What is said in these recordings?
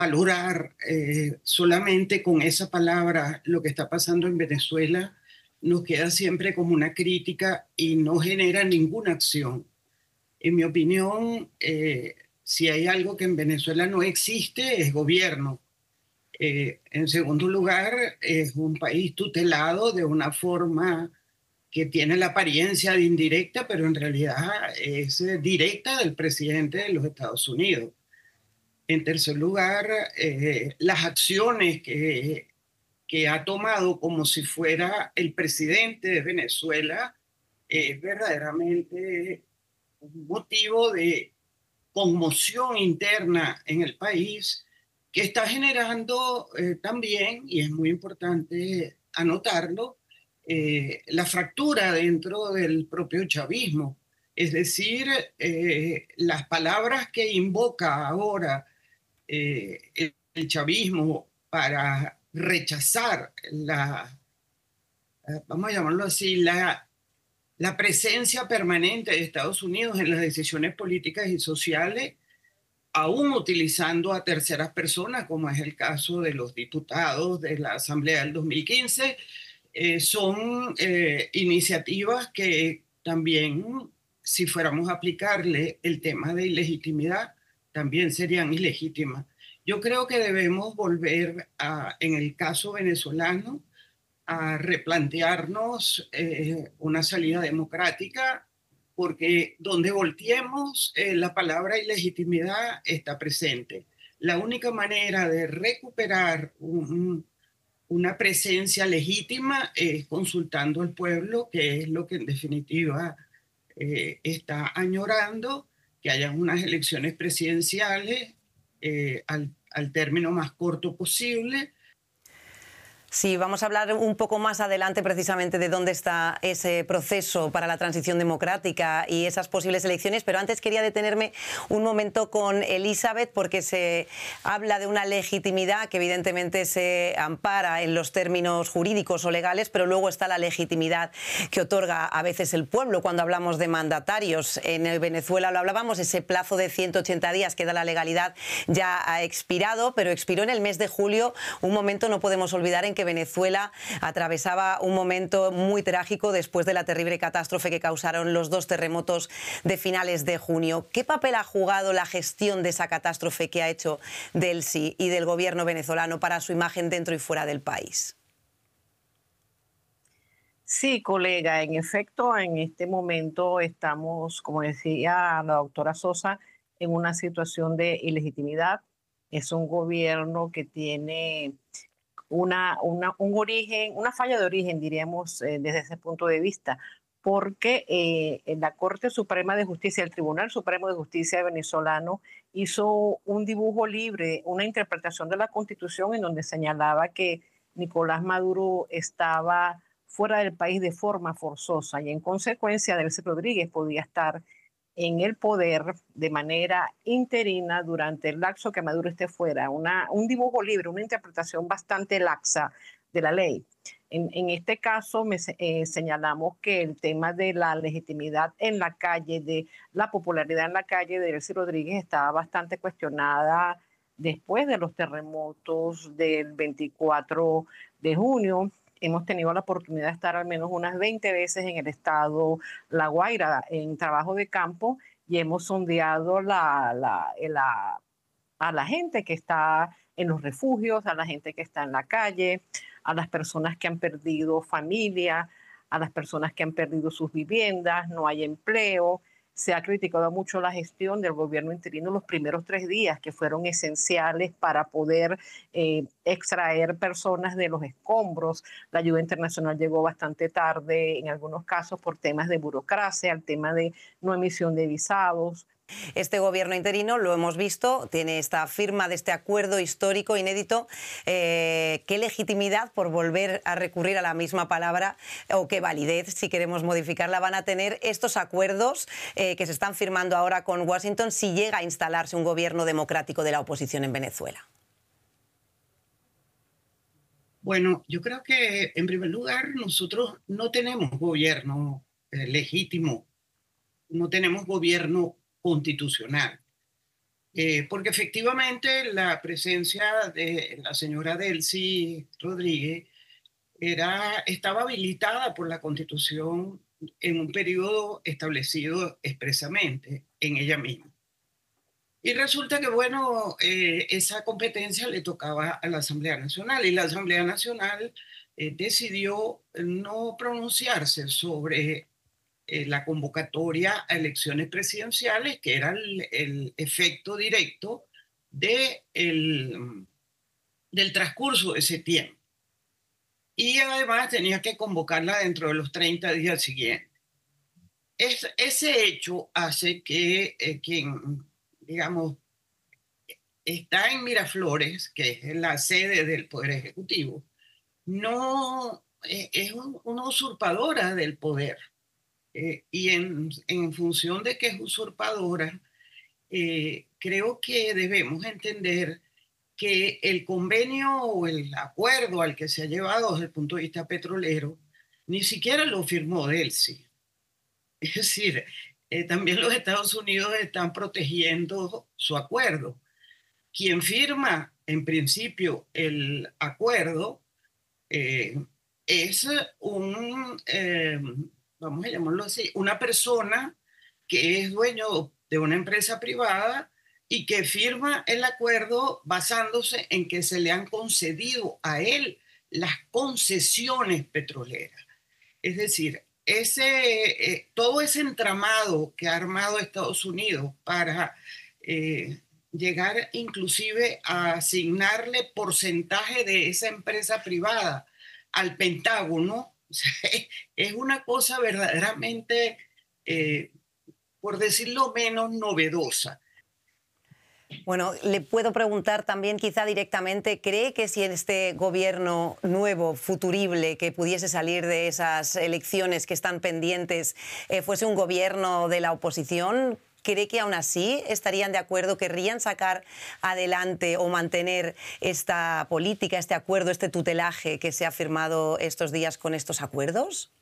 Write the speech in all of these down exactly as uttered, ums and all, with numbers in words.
valorar eh, solamente con esa palabra lo que está pasando en Venezuela nos queda siempre como una crítica y no genera ninguna acción. En mi opinión, eh, si hay algo que en Venezuela no existe, es gobierno. Eh, en segundo lugar, es un país tutelado de una forma que tiene la apariencia de indirecta, pero en realidad es eh, directa del presidente de los Estados Unidos. En tercer lugar, eh, las acciones que, que ha tomado como si fuera el presidente de Venezuela es verdaderamente un motivo de conmoción interna en el país que está generando eh, también, y es muy importante anotarlo, eh, la fractura dentro del propio chavismo. Es decir, eh, las palabras que invoca ahora eh, el, el chavismo para rechazar la, vamos a llamarlo así, la, la presencia permanente de Estados Unidos en las decisiones políticas y sociales, aún utilizando a terceras personas, como es el caso de los diputados de la Asamblea del dos mil quince, eh, son eh, iniciativas que también, si fuéramos a aplicarle el tema de ilegitimidad, también serían ilegítimas. Yo creo que debemos volver a, en el caso venezolano, a replantearnos eh, una salida democrática, porque donde volteemos eh, la palabra ilegitimidad está presente. La única manera de recuperar un, una presencia legítima es consultando al pueblo, que es lo que en definitiva eh, está añorando, que hayan unas elecciones presidenciales eh, al, al término más corto posible. Sí, vamos a hablar un poco más adelante precisamente de dónde está ese proceso para la transición democrática y esas posibles elecciones, pero antes quería detenerme un momento con Elizabeth porque se habla de una legitimidad que evidentemente se ampara en los términos jurídicos o legales, pero luego está la legitimidad que otorga a veces el pueblo cuando hablamos de mandatarios. En Venezuela lo hablábamos, ese plazo de ciento ochenta días que da la legalidad ya ha expirado, pero expiró en el mes de julio, un momento no podemos olvidar en que Venezuela atravesaba un momento muy trágico después de la terrible catástrofe que causaron los dos terremotos de finales de junio. ¿Qué papel ha jugado la gestión de esa catástrofe que ha hecho Delcy y del gobierno venezolano para su imagen dentro y fuera del país? Sí, colega, en efecto, en este momento estamos, como decía la doctora Sosa, en una situación de ilegitimidad. Es un gobierno que tiene Una, una, un origen, una falla de origen, diríamos, eh, desde ese punto de vista, porque eh, en la Corte Suprema de Justicia, el Tribunal Supremo de Justicia venezolano, hizo un dibujo libre, una interpretación de la Constitución en donde señalaba que Nicolás Maduro estaba fuera del país de forma forzosa y en consecuencia Delcy Rodríguez podía estar en el poder de manera interina durante el lapso que Maduro esté fuera, una, un dibujo libre, una interpretación bastante laxa de la ley. En, en este caso me, eh, señalamos que el tema de la legitimidad en la calle, de la popularidad en la calle de Delcy Rodríguez estaba bastante cuestionada después de los terremotos del veinticuatro de junio. Hemos tenido la oportunidad de estar al menos unas veinte veces en el estado La Guaira en trabajo de campo y hemos sondeado la, la, la, a la gente que está en los refugios, a la gente que está en la calle, a las personas que han perdido familia, a las personas que han perdido sus viviendas, no hay empleo. Se ha criticado mucho la gestión del gobierno interino los primeros tres días, que fueron esenciales para poder eh, extraer personas de los escombros. La ayuda internacional llegó bastante tarde, en algunos casos por temas de burocracia, el tema de no emisión de visados. Este gobierno interino, lo hemos visto, tiene esta firma de este acuerdo histórico inédito. Eh, ¿Qué legitimidad, por volver a recurrir a la misma palabra, o qué validez, si queremos modificarla, van a tener estos acuerdos eh, que se están firmando ahora con Washington si llega a instalarse un gobierno democrático de la oposición en Venezuela? Bueno, yo creo que en primer lugar nosotros no tenemos gobierno eh, legítimo, no tenemos gobierno constitucional. Eh, porque efectivamente la presencia de la señora Delcy Rodríguez era, estaba habilitada por la Constitución en un periodo establecido expresamente en ella misma. Y resulta que, bueno, eh, esa competencia le tocaba a la Asamblea Nacional y la Asamblea Nacional eh, decidió no pronunciarse sobre eh, la convocatoria a elecciones presidenciales, que era el, el efecto directo de el, del transcurso de ese tiempo. Y además tenía que convocarla dentro de los treinta días siguientes. Es, ese hecho hace que eh, quien, digamos, está en Miraflores, que es la sede del Poder Ejecutivo, no eh, es un, una usurpadora del poder. Eh, y en, en función de que es usurpadora, eh, creo que debemos entender que el convenio o el acuerdo al que se ha llevado desde el punto de vista petrolero ni siquiera lo firmó Delcy. Es decir, eh, también los Estados Unidos están protegiendo su acuerdo. Quien firma en principio el acuerdo eh, es un, eh, vamos a llamarlo así, una persona que es dueño de una empresa privada y que firma el acuerdo basándose en que se le han concedido a él las concesiones petroleras. Es decir, ese, eh, todo ese entramado que ha armado Estados Unidos para eh, llegar inclusive a asignarle porcentaje de esa empresa privada al Pentágono, o sea, es una cosa verdaderamente, eh, por decirlo menos, novedosa. Bueno, le puedo preguntar también quizá directamente, ¿cree que si en este gobierno nuevo, futurible, que pudiese salir de esas elecciones que están pendientes, eh, fuese un gobierno de la oposición? ¿Cree que aún así estarían de acuerdo, querrían sacar adelante o mantener esta política, este acuerdo, este tutelaje que se ha firmado estos días con estos acuerdos?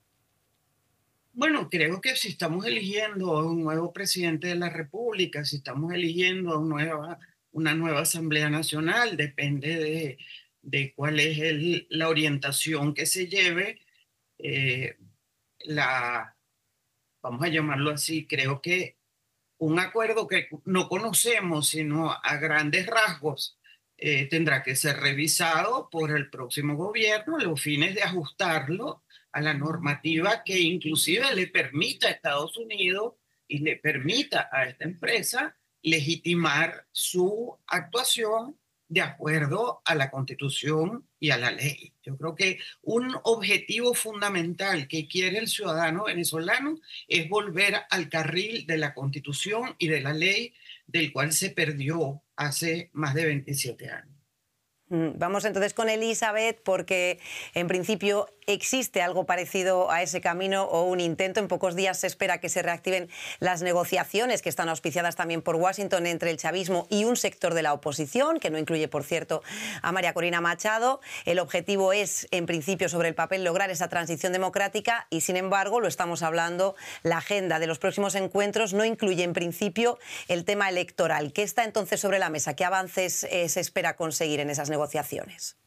Bueno, creo que si estamos eligiendo a un nuevo presidente de la República, si estamos eligiendo a un nueva, una nueva Asamblea Nacional, depende de, de cuál es el, la orientación que se lleve, eh, la, vamos a llamarlo así, creo que un acuerdo que no conocemos, sino a grandes rasgos, eh, tendrá que ser revisado por el próximo gobierno a los fines de ajustarlo a la normativa que inclusive le permita a Estados Unidos y le permita a esta empresa legitimar su actuación de acuerdo a la Constitución y a la ley. Yo creo que un objetivo fundamental que quiere el ciudadano venezolano es volver al carril de la Constitución y de la ley, del cual se perdió hace más de veintisiete años. Vamos entonces con Elizabeth, porque en principio existe algo parecido a ese camino o un intento. En pocos días se espera que se reactiven las negociaciones, que están auspiciadas también por Washington, entre el chavismo y un sector de la oposición, que no incluye, por cierto, a María Corina Machado. El objetivo es, en principio, sobre el papel, lograr esa transición democrática y, sin embargo, lo estamos hablando, la agenda de los próximos encuentros no incluye, en principio, el tema electoral. ¿Qué está entonces sobre la mesa? ¿Qué avances eh, se espera conseguir en esas negociaciones? negociaciones?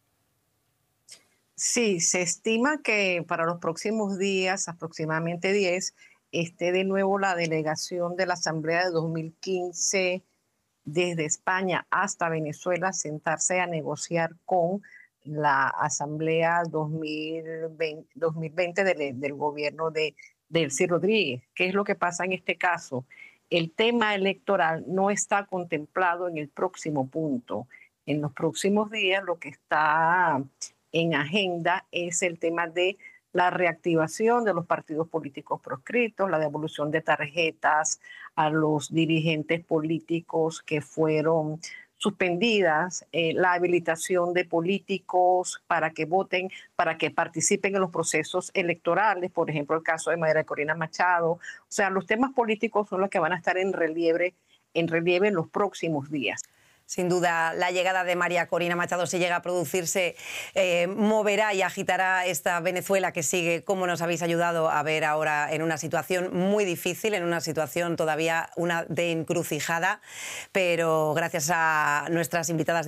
Sí, se estima que para los próximos días, aproximadamente diez, esté de nuevo la delegación de la Asamblea de dos mil quince desde España hasta Venezuela sentarse a negociar con la Asamblea dos mil veinte del, del gobierno de Delcy Rodríguez. ¿Qué es lo que pasa en este caso? El tema electoral no está contemplado en el próximo punto. En los próximos días lo que está en agenda es el tema de la reactivación de los partidos políticos proscritos, la devolución de tarjetas a los dirigentes políticos que fueron suspendidas, eh, la habilitación de políticos para que voten, para que participen en los procesos electorales, por ejemplo, el caso de María Corina Machado. O sea, los temas políticos son los que van a estar en relieve, en relieve en los próximos días. Sin duda, la llegada de María Corina Machado, si llega a producirse, eh, moverá y agitará esta Venezuela que sigue, como nos habéis ayudado a ver ahora, en una situación muy difícil, en una situación todavía una de encrucijada, pero gracias a nuestras invitadas